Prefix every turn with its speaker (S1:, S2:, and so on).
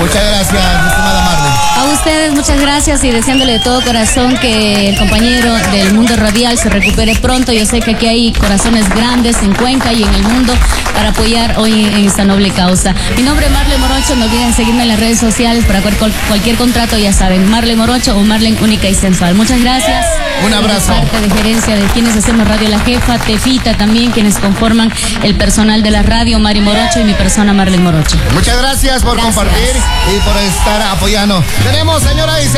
S1: Muchas gracias, estimada Marley.
S2: A ustedes muchas gracias y deseándole de todo corazón que el compañero del mundo radial se recupere pronto. Yo sé que aquí hay corazones grandes en Cuenca y en el mundo para apoyar hoy en esta noble causa. Mi nombre es Marley Morocho, no olviden seguirme en las redes sociales para cualquier contrato, ya saben, Marley Morocho o Marley Única y Sensual. Muchas gracias.
S1: Un abrazo.
S2: Parte de gerencia de quienes hacemos Radio La Jefa, Tefita también, quienes conforman el personal de la radio, Mari Morocho y mi persona Marley Morocho.
S1: Muchas gracias por compartir y por estar apoyando. Tenemos, señora y